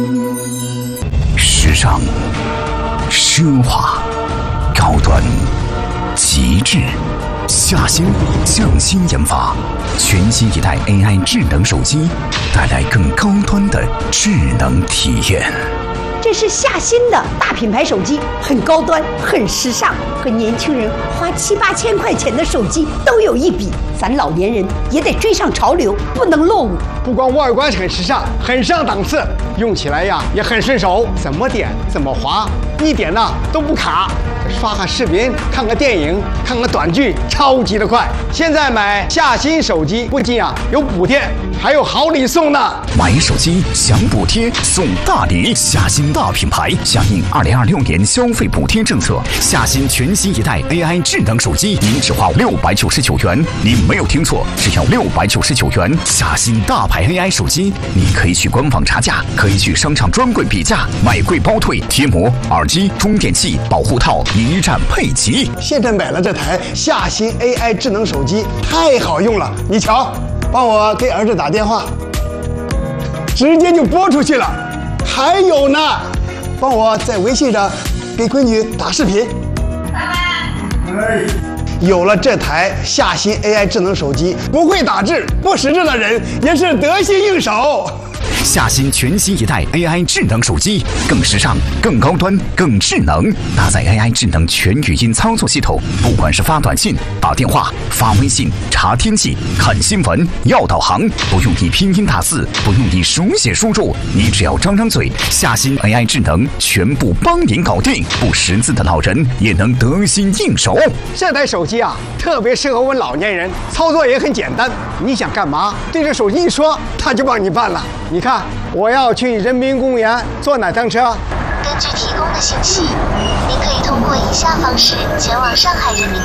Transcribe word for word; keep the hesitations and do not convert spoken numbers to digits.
时尚、奢华、高端、极致。夏新匠心研发全新一代 A I 智能手机，带来更高端的智能体验。 这是夏新的大品牌手机，很高端，很时尚，和年轻人花七八千块钱的手机都有一比。咱老年人也得追上潮流，不能落伍。 不光外观很时尚，很上档次，用起来呀也很顺手，怎么点怎么滑，一点呢都不卡。刷个视频，看个电影，看个短剧，超级的快。现在买夏新手机，不仅啊有补贴，还有好礼送呢。 买手机享补贴送大礼，夏新大品牌响应二零二六年消费补贴政策，夏新全新一代 A I 智能手机，您只花六百九十九元，您没有听错，只要六百九十九元。夏新大牌 A I 手机，你可以去官网查价，可以去商场专柜比价，买贵包退，贴膜、耳机、充电器、保护套一站配齐。 现在买了这台夏新 A I 智能手机，太好用了。你瞧，帮我给儿子打电话，直接就拨出去了。还有呢，帮我在微信上给闺女打视频。哎，有了这台夏新 A I 智能手机，不会打字、不识字的人也是得心应手。 夏新全新一代 A I 智能手机，更时尚、更高端、更智能，搭载 A I 智能全语音操作系统，不管是发短信、打电话、发微信、查天气、看新闻、要导航，不用你拼音打字，不用你手写输入，你只要张张嘴，夏新 A I 智能全部帮您搞定，不识字的老人也能得心应手。 这台手机啊，特别适合我们老年人，操作也很简单，你想干嘛，对着手机一说，它就帮你办了。你看，我要去人民公园坐哪趟车？ 根据提供的信息，您可以通过以下方式前往上海人民